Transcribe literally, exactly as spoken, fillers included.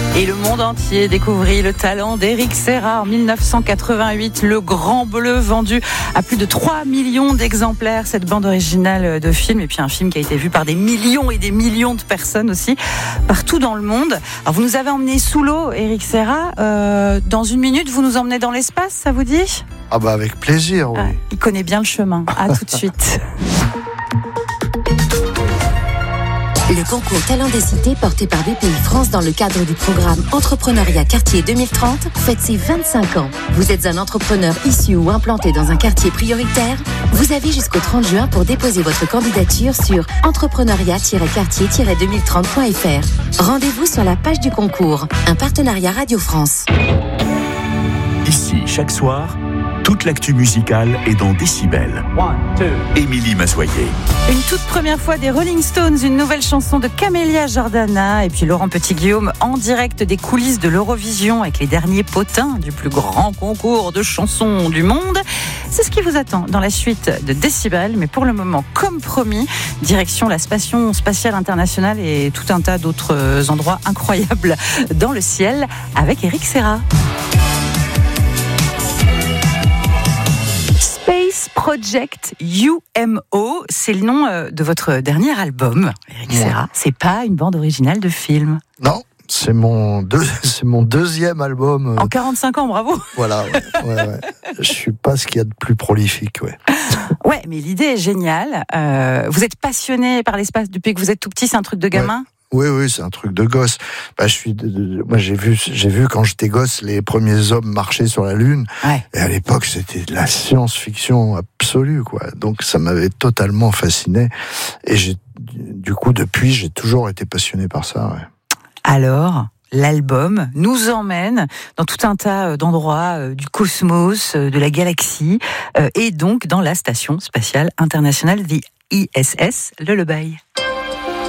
Et le monde entier découvrit le talent d'Eric Serra en dix-neuf cent quatre-vingt-huit, le Grand Bleu, vendu à plus de trois millions d'exemplaires, cette bande originale de film, et puis un film qui a été vu par des millions et des millions de personnes aussi, partout dans le monde. Alors vous nous avez emmené sous l'eau, Eric Serra, euh, dans une minute vous nous emmenez dans l'espace, ça vous dit ? Ah bah avec plaisir, oui. Ah, il connaît bien le chemin, à tout de suite. Le concours Talent des Cités porté par B P I France dans le cadre du programme Entrepreneuriat Quartier deux mille trente fête ses vingt-cinq ans. Vous êtes un entrepreneur issu ou implanté dans un quartier prioritaire ? Vous avez jusqu'au trente juin pour déposer votre candidature sur entrepreneuriat tiret quartier tiret deux mille trente point f r. Rendez-vous sur la page du concours. Un partenariat Radio France. Ici, chaque soir, toute l'actu musicale est dans Décibel. Émilie Massoyer. Une toute première fois des Rolling Stones, une nouvelle chanson de Camélia Jordana et puis Laurent Petit-Guillaume en direct des coulisses de l'Eurovision avec les derniers potins du plus grand concours de chansons du monde. C'est ce qui vous attend dans la suite de Décibel, mais pour le moment, comme promis, direction la Station Spatiale Internationale et tout un tas d'autres endroits incroyables dans le ciel avec Eric Serra. Space Project U M O, c'est le nom de votre dernier album, Eric Serra. C'est pas une bande originale de film. Non, c'est mon, deux, c'est mon deuxième album. En quarante-cinq ans, bravo. Voilà, ouais, ouais, ouais. Je suis pas ce qu'il y a de plus prolifique, ouais. Ouais, mais l'idée est géniale. Euh, vous êtes passionné par l'espace depuis que vous êtes tout petit, c'est un truc de gamin ? Ouais. Oui, oui, c'est un truc de gosse. Bah, je suis, moi, j'ai vu, j'ai vu quand j'étais gosse les premiers hommes marcher sur la Lune. Ouais. Et à l'époque, c'était de la science-fiction absolue, quoi. Donc, ça m'avait totalement fasciné. Et j'ai, du coup, depuis, j'ai toujours été passionné par ça, ouais. Alors, l'album nous emmène dans tout un tas d'endroits du cosmos, de la galaxie, et donc dans la Station Spatiale Internationale, the I S S, le Lullaby.